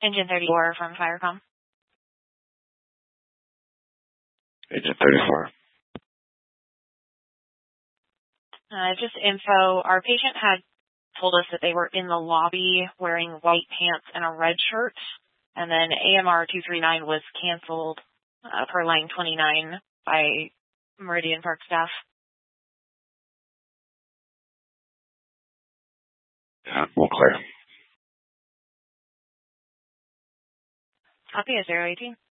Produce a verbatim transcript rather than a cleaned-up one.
Engine thirty-four from Firecom. Agent thirty-four. Uh, just info, our patient had told us that they were in the lobby wearing white pants and a red shirt, and then A M R two three nine was canceled uh, per line twenty-nine by Meridian Park staff. Yeah, all clear. Copy, zero eighteen.